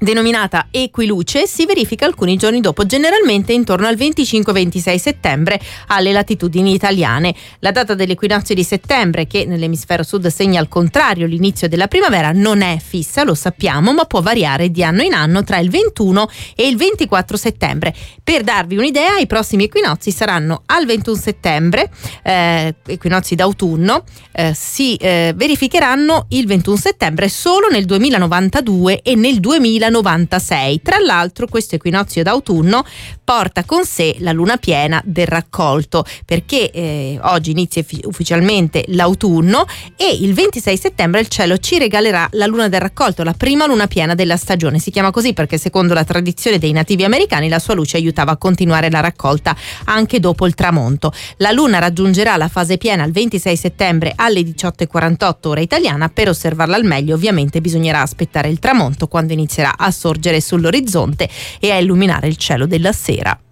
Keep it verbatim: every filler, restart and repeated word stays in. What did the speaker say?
denominata equiluce, si verifica alcuni giorni dopo, generalmente intorno al venticinque ventisei settembre alle latitudini italiane. La data dell'equinozio di settembre, che nell'emisfero sud segna al contrario l'inizio della primavera, non è fissa, lo sappiamo, ma può variare di anno in anno tra il ventuno e il ventiquattro settembre. Per darvi un'idea, i prossimi equinozi saranno al ventuno settembre, eh, equinozi d'autunno, eh, si eh, verificheranno il ventuno settembre solo nel duemilanovantadue e nel duemilanovantasei. Tra l'altro questo equinozio d'autunno porta con sé la luna piena del raccolto, perché eh, oggi inizia ufficialmente l'autunno e il ventisei settembre il cielo ci regalerà la luna del raccolto, la prima luna piena della stagione. Si chiama così perché secondo la tradizione dei nativi americani la sua luce aiutava a continuare la raccolta anche dopo il tramonto. La luna raggiungerà la fase piena il ventisei settembre alle diciotto e quarantotto ora italiana. Per osservarla al meglio ovviamente bisognerà aspettare il tramonto, quando inizierà a sorgere sull'orizzonte e a illuminare il cielo della sera.